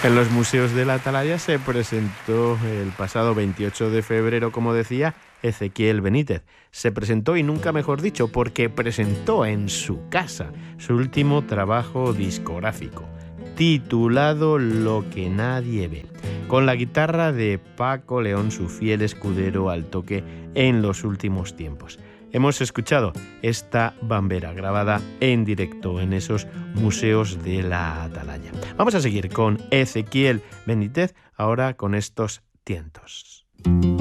En los museos de la Atalaya se presentó el pasado 28 de febrero, como decía, Ezequiel Benítez. Se presentó, y nunca mejor dicho, porque presentó en su casa su último trabajo discográfico, titulado Lo que nadie ve, con la guitarra de Paco León, su fiel escudero al toque en los últimos tiempos. Hemos escuchado esta bambera grabada en directo en esos museos de la Atalaya. Vamos a seguir con Ezequiel Benítez, ahora con estos tientos.